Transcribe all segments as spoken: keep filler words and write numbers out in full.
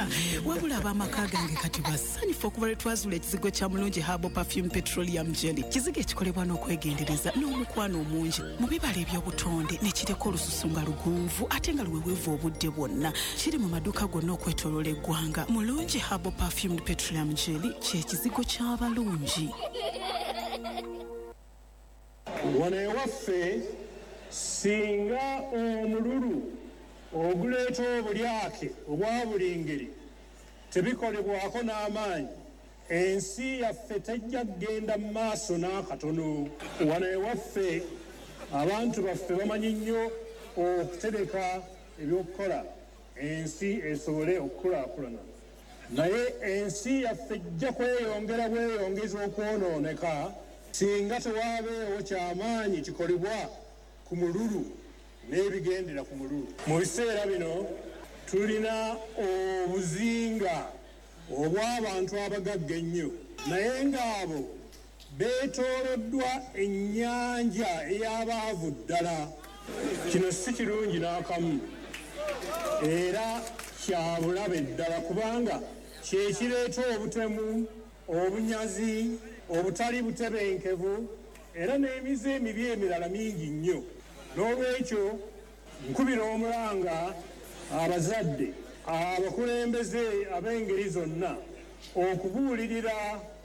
bw'oyagala wabula ab'amaka gange kati basanyufu okuva lwe twazula ekizigo kya Mulungi Herbal Perfume Petroleum Jelly kizigo ekikolebwa n'okwegendereza n'omukwano omungi mu bibala eby'obutonde ne kireka olususu nga lugunvu ate nga luweweevu obudde bwonna kiri mu maduuka gonna okwetoloola eggwanga. Mulungi Herbal Perfume Petroleum Jelly ky'ekizigo ky'abalungi. Wano ewaffe singa omululu oguleeta obulyake obwa buli ngeri tebikolebwako n'amaanyi ensi yaffe tejja kgenda mu maaso n'akatono. Wano ewaffe abantu baffe bamanyi nnyo okutereka ebyokukola ensi esobole okukulaakulana, naye ensi yaffe ejja kweyongera bweyongeza okwonooneka singa tewaabeewo kyamaanyi kikolebwa ku mululu n'ebigendera ku mululu. Mu biseera bino tulina obuzinga obw'abantu abagagga ennyo naye ng'abo beetooloddwa ennyanja ey'abaavu ddala. Kino si kirungi n'akamu era kya bulabe ddala kubanga kye kireeta obutemu, obunyazi, obutali butebenkevu era n'emize emibi emirala mingi nnyo. N'olwekyo nkubira omulanga abazadde abakulembeze ab'engeri zonna okubuulirira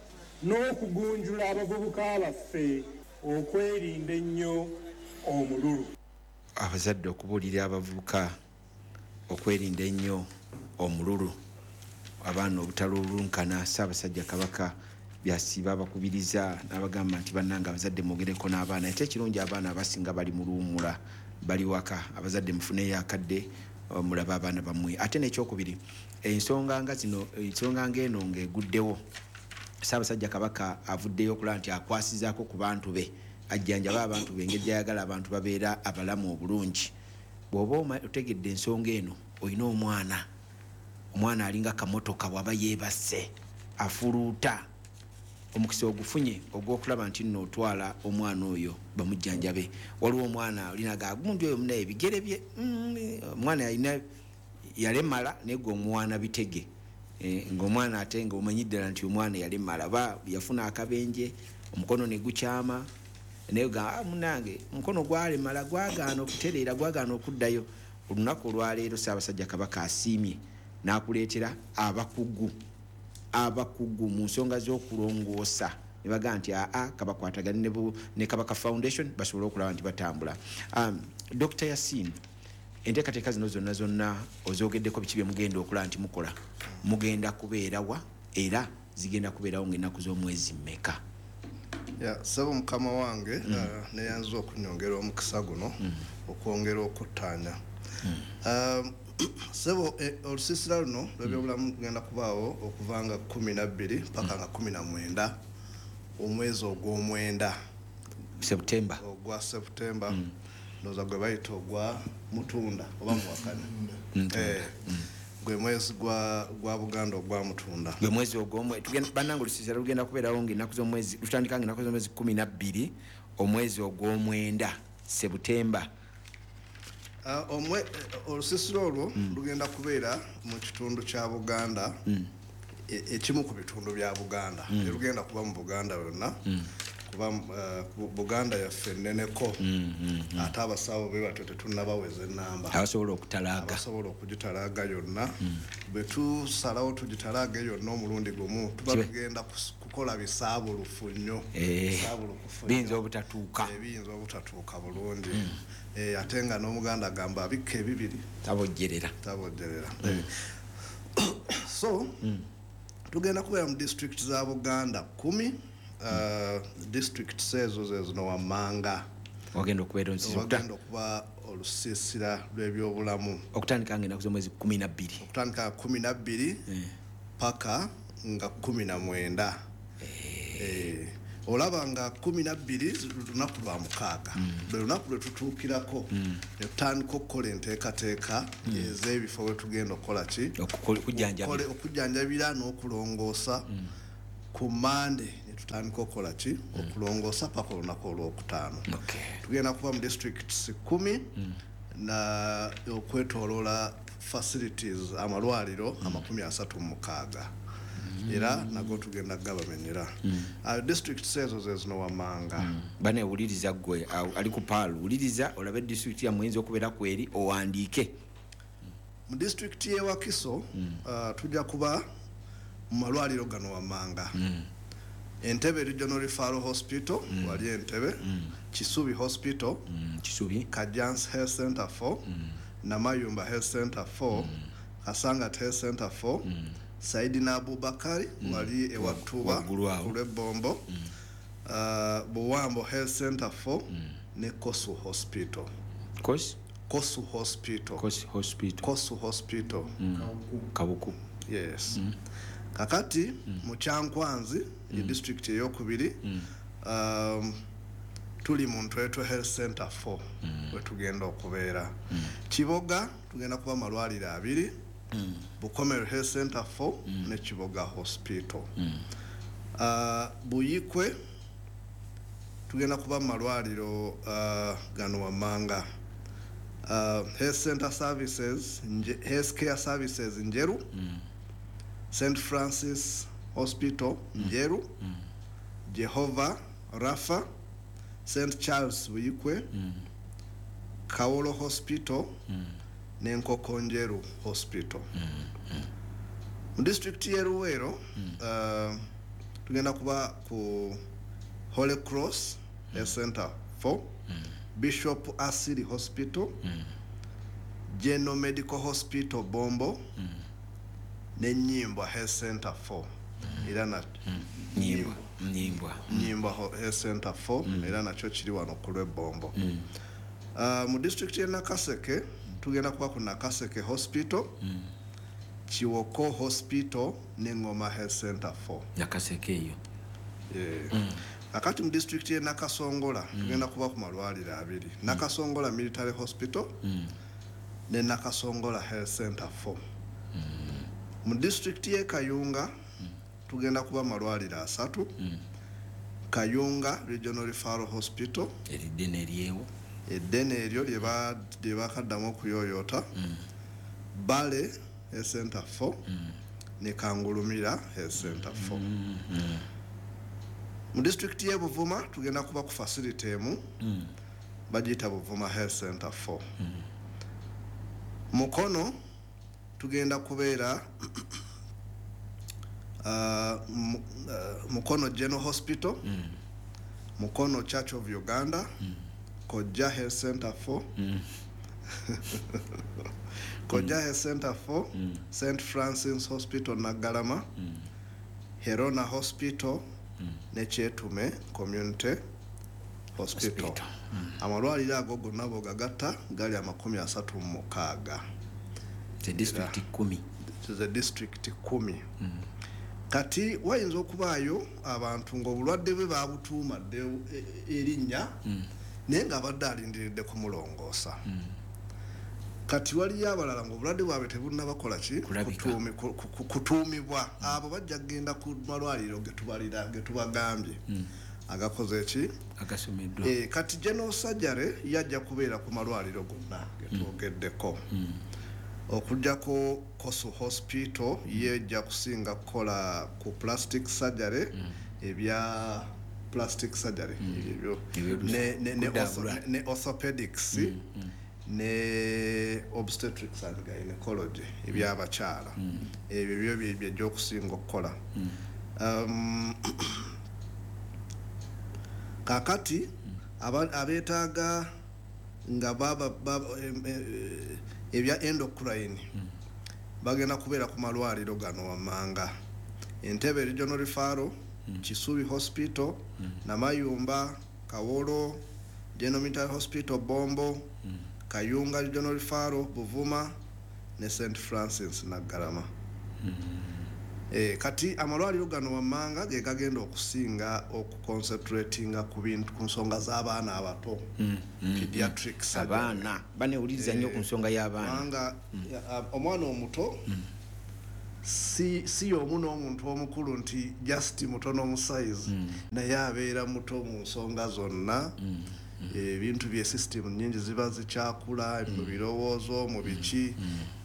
n'okugunjula abavubuka baffe okwerinda ennyo omululu. Abazadde okubuulirira abavubuka okwerinda ennyo omululu, abaana obutalulunkana. Ssaabasajja Kabaka byasiba abakubiriza n'abagamba nti bannanga abazadde mwogereko n'abaana ate ekirungi abaana abasinga bali mu luwummula bali waka. Abazadde mufuneyo akadde mulaba abaana bammwe. Ate n'ekyokubiri ensonga nga zino ensonga ng'eno ng'eguddewo Ssaabasajja Kabaka avuddeyo okulaba nti akwasizaako ku bantu be ajjanjaba abantu be engeri gy'ayagala abantu babeera abalamu obulungi. Bw'oba otegedde ensonga eno olina omwana omwana alinga kamotoka bw'aba yeebase afuluuta omukisa ogufunye ogw'okulaba nti nno otwala omwana oyo bamujjanjabe. Waliwo omwana olinaga agundi oyo munaye ebigere bye omwana yalina yalemala negwe omwana bitege ng'omwana ate ng'omanyi ddala nti omwana yalemala ba yafuna akabenje omukono ne gukyama naye ga munange omukono gwalemala gwagaana okutereera gwagaana okuddayo. Olunaku olwaleero Ssaabasajja Kabaka asiimye n'akuleetera abakugu abakugu mu nsonga z'okulongoosa ne baga nti aa kabakwatagane ne Kabaka Foundation basobole okulaba nti batambula. um, Doctor Yasin, enteekateeka zino zonna zonna ozoogeddeko biki bye mugenda okulaba nti mukola mugenda kubeerawa era zigenda kubeerawo ng'ennaku z'omwezi mmeka? Ya sabo mukama wange mm. uh, neyanza okunyongera omukisa guno mm. okwongera okuttaanya mm. um, sebo eh, olusisira luno lw'ebyobulamu kugenda kubaawo okuvanga kumi na bbiri paka nga kumi na mwenda omwezi ogw'omwenda September ogwa September mm. noza gwe bayita ogwa Mutunda oba Muwakanya mm. eh, mm. gwe mwezi gwa gwa Buganda ogwa Mutunda gwe mwezi ogw'omwe tugenda banango lusisira lugenda kubeerawo ng'ennaku z'omwezi lutandika ng'ennaku z'omwezi kumi na bbiri omwezi ogw'omwenda September. Uh, omwe olusisiro olwo mm. lugenda kubeera mu kitundu kya Buganda mm. ekimu ku bitundu bya Buganda mm. lugenda kuba mu Buganda yonna mm. kuba uh, Buganda yaffe nneneko mm, mm, mm. ate abasawo be batyo tetunnabaweza ennamba abasobola okutalaaga abasobola okugitalaaga yonna mm. bwe tusalawo tugitalaaga yonna omulundi gumu tuba tugenda kukola bisaabulufu nnyo bisaabulufu biyinza obutatuuka biyinza obutatuuka bulungi mm. Eh, ate nga n'Omuganda agamba abikka ebibiri tabojjerera tabojjerera mm. So mm. tugenda kubeera mu district za Buganda kumi uh, district sezo zezino Wammanga wagenda okubeera wagenda okuba olusisira lw'ebyobulamu okutandika ng'ennaku z'omwezi kumi na bbiri okutandika kumi na bbiri mm. paka nga kumi na mwenda eh. Eh, olaba nga kumi na bbiri lunaku lwa mukaaga lwe lunaku lwe tutuukirako ne tutandika okukola enteekateeka ez'ebifo we tugenda okukola ki okujjanjabira n'okulongoosa ku Mande ne tutandika okukola ki okulongoosa paka olunaku olwokutaano tugenda kuba mu districts kumi na okwetooloola facilities amalwaliro amakumi asatu mukaaga era nago tugenda gabamenyera uh, district sezo zezino wamanga mm. bane uliriza gwe ali ku palu uliriza olabe district ya mwenzi okubera kweri owandiike mu district ye Wakiso mm. uh, tujja kuba mu malwaliro gano wamanga mm. Entebbe Regional Referral Hospital mm. wali Entebbe mm. Kisubi Hospital mm. Kisubi Kajans Health Center four mm. Namayumba Health Center four mm. Kasanga Health Center four mm. Saidina Abubakari mm. wali Ewatuba kule Bombo mm. uh, Buwambo Health Center four mm. ne Kosu Hospital Kosu Kosu Hospital Kosu Hospital Kosu Hospital mm. Kabuku yes mm. kakati mm. mu Kyankwanzi mm. district eyokubiri mm. um, tuli mu Ntwetwe Health Center four mm. we tugenda okubeera mm. Kiboga tugenda kuba malwaliro abiri mm. Bukomero Health Center four mm. ne Kiboga Hospital mm. uh, Buyikwe tugenda kuba malwaliro uh, gano wamanga uh, Health Center Services nje, Health Care Services Njeru mm. Saint Francis Hospital mm. Njeru mm. Jehovah Rafa Saint Charles Buyikwe mm. Kawolo Hospital mm. Nenkoko Njeru Hospital mm. mm. mu district ye Luweero mm. uh, tugenda kuba ku Holy Cross mm. Health Center four mm. Bishop Asili Hospital mm. General Medical Hospital Bombo mm. ne Nyimbwa Health Center four mm. era na mm. Nyimbwa Nyimbwa Nyimbwa Health Center four mm. era nacho kiri wano ku Lwebombo mm. uh, mu district ye Nakaseke tugenda kuba ku Nakaseke Hospital mm. Kiwoko Hospital ne Ngoma Health Center four Nakaseke yo yeah. mm. Akati mu district ye Nakasongola mm. tugenda kuba ku malwaliro abiri mm. Nakasongola Military Hospital mm. ne Nakasongola Health Center four mm. mu district ye Kayunga mm. tugenda kuba malwaliro asatu mm. Kayunga Regional Referral Hospital eridene lyewo eddene eryo lyeba lyebakaddamu okuyoyota mm. Bale Health Center four mm. ne Kangulumira Health Center four mm. mm. mu district ye Buvuma tugenda kuba ku facility emu mm. bagiyita Buvuma Health Center four mm. Mukono tugenda kubeera uh, uh, Mukono General Hospital mm. Mukono Church of Uganda mm. Koja Health Center four mm. Koja mm. Health Center four mm. Saint Francis Hospital Nagalama mm. Herona Hospital mm. ne Kyetume Community Hospital, Hospital. Mm. Amalwaliro ago gonna bogagatta gali amakumi asatu mu mukaaga the district kumi the district kumi mm. Kati wayinza okubaayo abantu ng'obulwadde bwe babutuuma erinnya mm. naye nga abadde alindiridde kumulongoosa mm. Kati waliyo abalala ng'obulwadde bwabwe tebunnabakola ki kutuumibwa mm. abo bajja kgenda ku malwaliro getubalira getubagambye mm. agakoze ki agasomeddwa e, kati General Surgery yajja kubeera ku malwaliro gonna getwogeddeko mm. okujjako Kosu Hospital yejja kusinga kukola ku plastic surgery mm. ebya plastic surgery ebyo mm. ne ne, ne, ortho, ne, ne orthopedics mm. Mm. ne obstetrics and gynecology ebyabakyala mm. ebyo byo byejja okusinga okukola mm. um, kakati mm. abeetaaga nga baba, baba ebya endocrine mm. bagenda kubeera ku malwaliro gano wamanga Entebbe Regional Referral mm. Kisubi Hospital mm. Namayumba Kawolo General Military Hospital Bombo mm. Kayunga Regional Referral Buvuma ne Saint Francis Nagalama mm. E, kati amalwaliro gano wamanga ge gagenda okusinga okuconcentratinga ku bintu ku nsonga z'abaana abato mm, mm, pediatrics mm. abaana banewuliriza nnyo e, ku nsonga y'abaana anga mm. omwana omuto mm. si si omu n'omuntu omukulu nti just mutono mu size mm. naye abeera muto mu nsonga zonna mm. ebintu mm. bye system nnyingi ziba zikyakula mm. mu birowoozo mu biki mm.